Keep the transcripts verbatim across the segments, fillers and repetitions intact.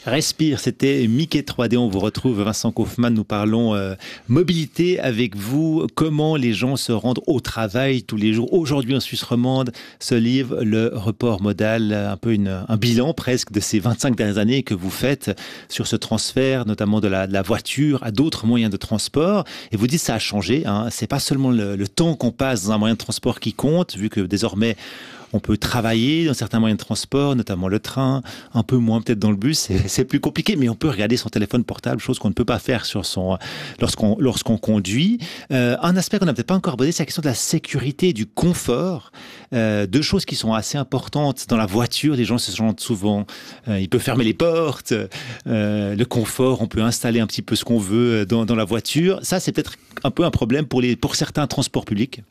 Respire, c'était Mickey trois D. On vous retrouve, Vincent Kaufmann. Nous parlons euh, mobilité avec vous. Comment les gens se rendent au travail tous les jours. Aujourd'hui, en Suisse romande, ce livre, Le report modal, un peu une, un bilan presque de ces vingt-cinq dernières années que vous faites sur ce transfert, notamment de la, de la voiture à d'autres moyens de transport. Et vous dites que ça a changé. Hein. C'est pas seulement le, le temps qu'on passe dans un moyen de transport qui compte, vu que désormais, on peut travailler dans certains moyens de transport, notamment le train, un peu moins peut-être dans le bus, c'est, c'est plus compliqué, mais on peut regarder son téléphone portable, chose qu'on ne peut pas faire sur son, lorsqu'on, lorsqu'on conduit. Euh, un aspect qu'on n'a peut-être pas encore abordé, c'est la question de la sécurité et du confort. Euh, deux choses qui sont assez importantes dans la voiture, les gens se sentent souvent, euh, ils peuvent fermer les portes, euh, le confort, on peut installer un petit peu ce qu'on veut dans, dans la voiture. Ça, c'est peut-être un peu un problème pour, les, pour certains transports publics.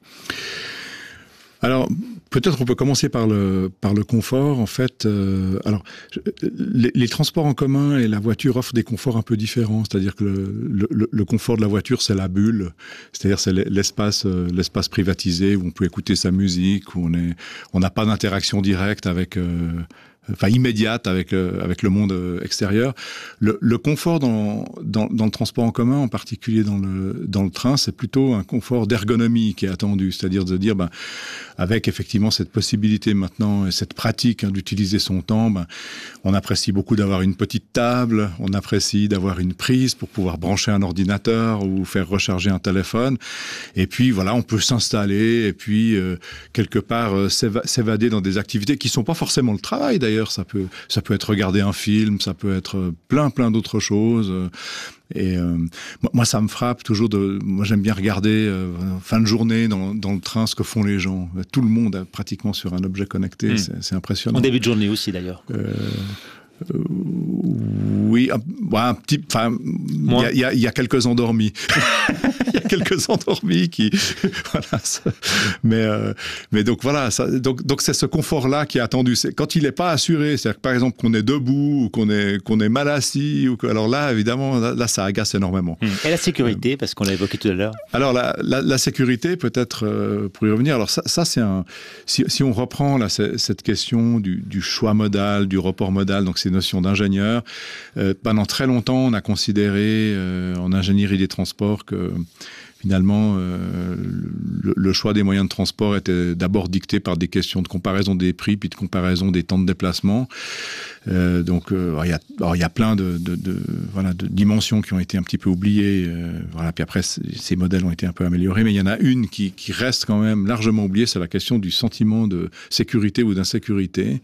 Alors, peut-être on peut commencer par le, par le confort. En fait, euh, alors, les, les transports en commun et la voiture offrent des conforts un peu différents. C'est-à-dire que le, le, le confort de la voiture, c'est la bulle. C'est-à-dire c'est l'espace, l'espace privatisé où on peut écouter sa musique, où on est, on n'a pas d'interaction directe avec... Euh, enfin immédiate avec euh, avec le monde extérieur. Le, le confort dans, dans dans le transport en commun, en particulier dans le dans le train, c'est plutôt un confort d'ergonomie qui est attendu, c'est-à-dire de dire ben avec effectivement cette possibilité maintenant et cette pratique hein, d'utiliser son temps, ben on apprécie beaucoup d'avoir une petite table, on apprécie d'avoir une prise pour pouvoir brancher un ordinateur ou faire recharger un téléphone, et puis voilà, on peut s'installer et puis euh, quelque part euh, s'éva- s'évader dans des activités qui sont pas forcément le travail d'ailleurs. Ça peut, ça peut être regarder un film, ça peut être plein, plein d'autres choses. Et euh, moi, ça me frappe toujours. De, moi, j'aime bien regarder euh, fin de journée dans, dans le train ce que font les gens. Tout le monde est pratiquement sur un objet connecté. Mmh. C'est, c'est impressionnant. En début de journée aussi, d'ailleurs. Euh... Euh, oui, un, un petit. Enfin, il y, y, y a quelques endormis. Il y a quelques endormis qui. Voilà. Ça, mais, euh, mais donc voilà. Ça, donc, donc c'est ce confort-là qui est attendu. C'est, quand il n'est pas assuré, c'est-à-dire que par exemple qu'on est debout ou qu'on est qu'on est mal assis, ou que, alors là, évidemment, là, là, ça agace énormément. Et la sécurité, euh, parce qu'on l'a évoqué tout à l'heure. Alors la, la, la sécurité, peut-être euh, pour y revenir. Alors ça, ça c'est un. Si, si on reprend là cette question du, du choix modal, du report modal, donc c'est notions d'ingénieur. Euh, pendant très longtemps, on a considéré euh, en ingénierie des transports que finalement, euh, le, le choix des moyens de transport était d'abord dicté par des questions de comparaison des prix, puis de comparaison des temps de déplacement. Euh, donc, euh, il y a, alors, il y a plein de, de, de, voilà, de dimensions qui ont été un petit peu oubliées. Euh, voilà, puis après, ces modèles ont été un peu améliorés, mais il y en a une qui, qui reste quand même largement oubliée, c'est la question du sentiment de sécurité ou d'insécurité.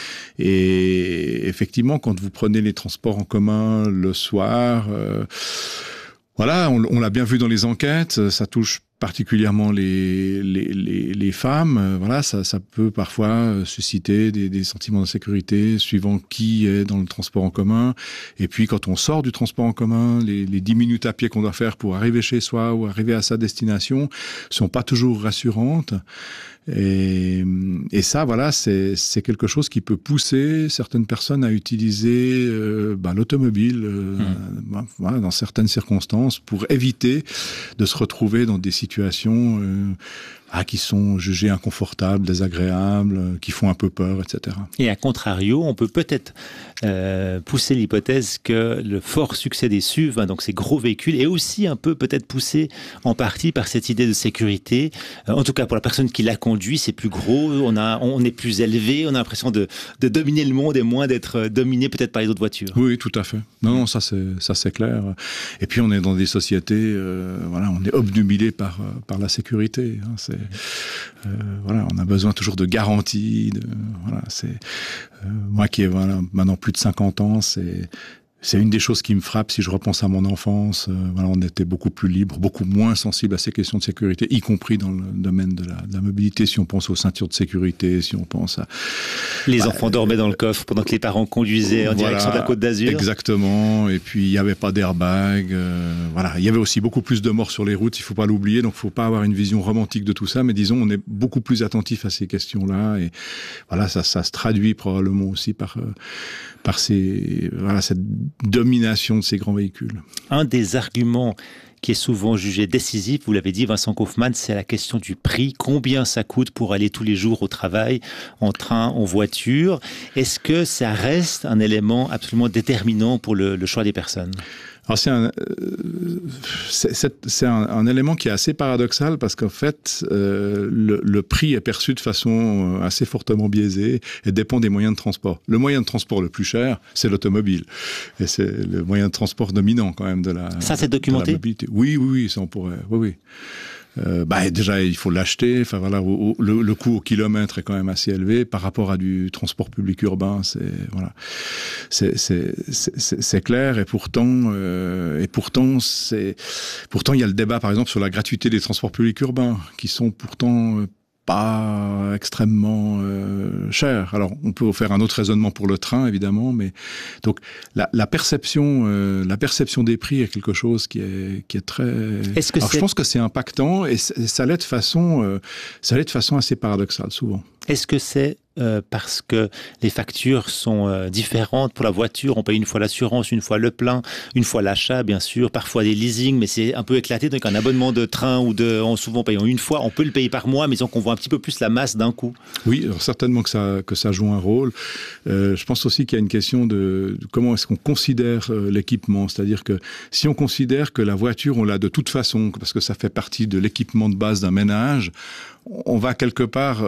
Et effectivement, quand vous prenez les transports en commun le soir, euh, voilà, on, on l'a bien vu dans les enquêtes, ça touche particulièrement les, les, les, les femmes. Voilà, ça, ça peut parfois susciter des, des sentiments d'insécurité suivant qui est dans le transport en commun. Et puis, quand on sort du transport en commun, les, les dix minutes à pied qu'on doit faire pour arriver chez soi ou arriver à sa destination sont pas toujours rassurantes. Et, et ça, voilà, c'est, c'est quelque chose qui peut pousser certaines personnes à utiliser euh, bah, l'automobile euh, mmh. bah, voilà, dans certaines circonstances pour éviter de se retrouver dans des situations euh, ah, qui sont jugées inconfortables, désagréables, qui font un peu peur, et cetera. Et à contrario, on peut peut-être euh, pousser l'hypothèse que le fort succès des S U V, hein, donc ces gros véhicules, est aussi un peu peut-être poussé en partie par cette idée de sécurité. Euh, en tout cas, pour la personne qui l'a conduit, c'est plus gros, on, a, on est plus élevé, on a l'impression de, de dominer le monde et moins d'être dominé peut-être par les autres voitures. Oui, tout à fait. Non, non, ça c'est, ça c'est clair. Et puis on est dans des sociétés, euh, voilà, on est obnubilé par, par la sécurité. Hein, c'est, euh, voilà, on a besoin toujours de garanties. De, voilà, c'est, euh, moi qui ai voilà, maintenant plus de cinquante ans, c'est... C'est une des choses qui me frappe si je repense à mon enfance. Euh, voilà, on était beaucoup plus libre, beaucoup moins sensible à ces questions de sécurité, y compris dans le domaine de la, de la mobilité. Si on pense aux ceintures de sécurité, si on pense à... Les bah, enfants dormaient dans le coffre pendant que les parents conduisaient en voilà, direction de la Côte d'Azur. Exactement. Et puis, il n'y avait pas d'airbag. Euh, voilà. Il y avait aussi beaucoup plus de morts sur les routes, il ne faut pas l'oublier. Donc, il ne faut pas avoir une vision romantique de tout ça. Mais disons, on est beaucoup plus attentif à ces questions-là. Et voilà, ça, ça se traduit probablement aussi par, euh, par ces, voilà, cette domination de ces grands véhicules. Un des arguments qui est souvent jugé décisif. Vous l'avez dit, Vincent Kaufmann, c'est la question du prix. Combien ça coûte pour aller tous les jours au travail, en train, en voiture? Est-ce que ça reste un élément absolument déterminant pour le, le choix des personnes? Alors c'est, un, c'est, c'est, c'est un, un élément qui est assez paradoxal parce qu'en fait, euh, le, le prix est perçu de façon assez fortement biaisée et dépend des moyens de transport. Le moyen de transport le plus cher, c'est l'automobile. Et c'est le moyen de transport dominant quand même de la Ça, c'est documenté? de la mobilité. Oui, oui, oui, ça on pourrait. Oui, oui. Euh, bah, déjà, il faut l'acheter. Enfin, voilà, au, au, le, le coût au kilomètre est quand même assez élevé par rapport à du transport public urbain. C'est, voilà, c'est, c'est, c'est, c'est clair. Et pourtant, euh, et pourtant, c'est, pourtant, il y a le débat, par exemple, sur la gratuité des transports publics urbains, qui sont pourtant euh, pas extrêmement euh, cher. Alors, on peut faire un autre raisonnement pour le train, évidemment, mais donc la, la perception, euh, la perception des prix est quelque chose qui est qui est très. Est-ce que Alors, c'est... je pense que c'est impactant et ça l'est de façon, euh, ça l'est de façon assez paradoxale souvent. Est-ce que c'est euh, parce que les factures sont euh, différentes pour la voiture? On paye une fois l'assurance, une fois le plein, une fois l'achat, bien sûr, parfois des leasing, mais c'est un peu éclaté. Donc un abonnement de train ou de, en souvent payant une fois, on peut le payer par mois, mais disons qu'on voit un petit peu plus la masse d'un coup. Oui, alors certainement que ça que ça joue un rôle. Euh, je pense aussi qu'il y a une question de, de comment est-ce qu'on considère euh, l'équipement. C'est-à-dire que si on considère que la voiture, on l'a de toute façon, parce que ça fait partie de l'équipement de base d'un ménage, on va quelque part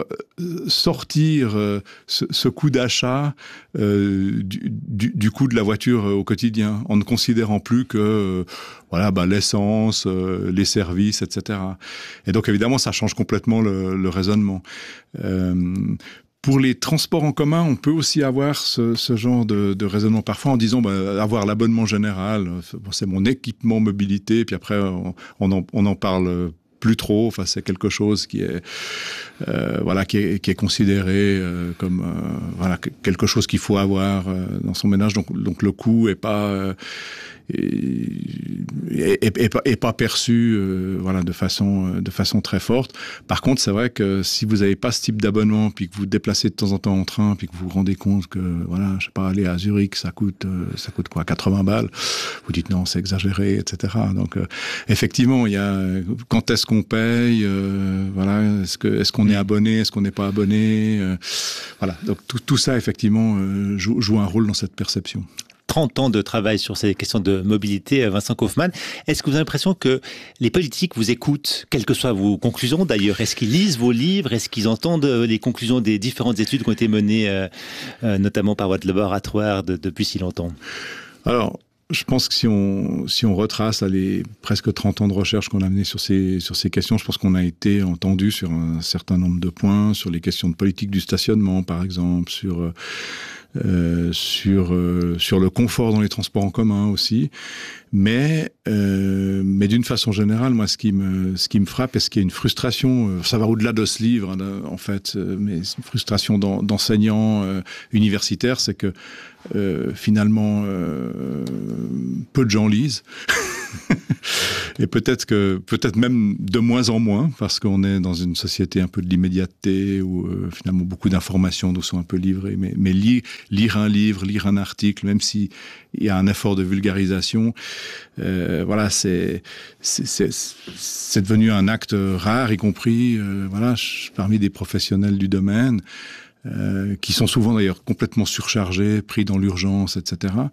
sortir ce, ce coût d'achat euh, du, du, du coût de la voiture au quotidien, en ne considérant plus que euh, voilà, bah, l'essence, euh, les services, et cetera. Et donc évidemment, ça change complètement le, le raisonnement. Euh, Pour les transports en commun, on peut aussi avoir ce, ce genre de, de raisonnement parfois en disant bah, avoir l'abonnement général, c'est mon équipement mobilité, puis après on, on, en, on en parle plus trop. Enfin, c'est quelque chose qui est euh, voilà qui est, qui est considéré euh, comme euh, voilà quelque chose qu'il faut avoir euh, dans son ménage. Donc donc le coût est pas euh, et, et, et, et pas perçu euh, voilà de façon de façon très forte. Par contre, c'est vrai que si vous n'avez pas ce type d'abonnement, puis que vous vous déplacez de temps en temps en train, puis que vous vous rendez compte que voilà, je sais pas, aller à Zurich, ça coûte euh, ça coûte quoi, quatre-vingts balles. Vous dites non, c'est exagéré, et cetera. Donc euh, effectivement, il y a quand est-ce qu'on paye, euh, voilà, est-ce que est-ce qu'on est abonné, est-ce qu'on n'est pas abonné, euh, voilà. Donc tout tout ça effectivement euh, joue, joue un rôle dans cette perception. trente ans de travail sur ces questions de mobilité, Vincent Kaufmann. Est-ce que vous avez l'impression que les politiques vous écoutent, quelles que soient vos conclusions d'ailleurs? Est-ce qu'ils lisent vos livres? Est-ce qu'ils entendent les conclusions des différentes études qui ont été menées, euh, euh, notamment par votre laboratoire de, depuis si longtemps? Alors, je pense que si on, si on retrace là, les presque trente ans de recherche qu'on a mené sur ces, sur ces questions, je pense qu'on a été entendu sur un certain nombre de points, sur les questions de politique du stationnement, par exemple, sur... Euh, Euh, sur euh, sur le confort dans les transports en commun aussi, mais euh, mais d'une façon générale, moi, ce qui me ce qui me frappe, est-ce qu'il y a une frustration, euh, ça va au-delà de ce livre, hein, en fait, euh, mais c'est une frustration d'en, d'enseignants euh, universitaires, c'est que euh, finalement euh, peu de gens lisent. Et peut-être que, peut-être même de moins en moins, parce qu'on est dans une société un peu de l'immédiateté, où euh, finalement beaucoup d'informations nous sont un peu livrées. Mais, mais lire, lire un livre, lire un article, même s'il y a un effort de vulgarisation, euh, voilà, c'est, c'est, c'est, c'est devenu un acte rare, y compris euh, voilà, parmi des professionnels du domaine. Euh, qui sont souvent d'ailleurs complètement surchargés, pris dans l'urgence, et cetera.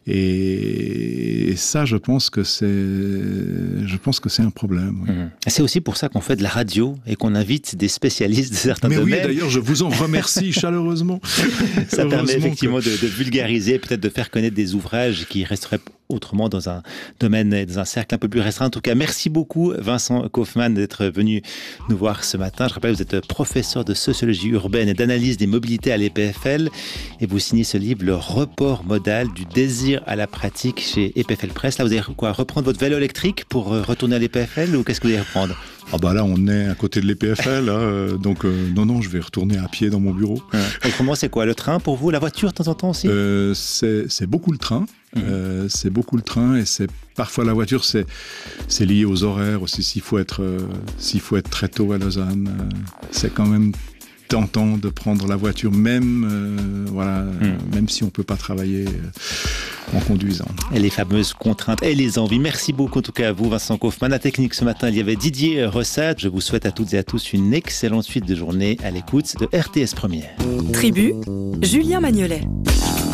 Et, et ça, je pense que c'est, je pense que c'est un problème. Oui. Mmh. C'est aussi pour ça qu'on fait de la radio et qu'on invite des spécialistes de certains Mais domaines. Mais oui, d'ailleurs, je vous en remercie chaleureusement. Ça permet effectivement que... de, de vulgariser, peut-être de faire connaître des ouvrages qui resteraient autrement dans un domaine, dans un cercle un peu plus restreint. En tout cas, merci beaucoup Vincent Kaufmann d'être venu nous voir ce matin. Je rappelle, vous êtes professeur de sociologie urbaine et d'analyse des mobilités à l'E P F L et vous signez ce livre, Le report modal du désir à la pratique chez E P F L Press. Là, vous allez quoi, reprendre votre vélo électrique pour retourner à l'E P F L ou qu'est-ce que vous allez reprendre? Ah bah là, on est à côté de l'E P F L, hein, donc euh, non, non, je vais retourner à pied dans mon bureau. Ouais. Autrement, c'est quoi, le train pour vous? La voiture de temps en temps aussi? euh, c'est, c'est beaucoup le train. Mmh. Euh, c'est beaucoup le train et c'est parfois la voiture, c'est, c'est lié aux horaires aussi. S'il faut être, euh, s'il faut être très tôt à Lausanne, euh, c'est quand même tentant de prendre la voiture, même, euh, voilà, mmh. même si on peut pas travailler. Euh, en conduisant. Et les fameuses contraintes et les envies. Merci beaucoup en tout cas à vous, Vincent Kaufmann. À Technique ce matin, il y avait Didier Ressat. Je vous souhaite à toutes et à tous une excellente suite de journée à l'écoute de R T S Première. Tribu, Julien Magnolet.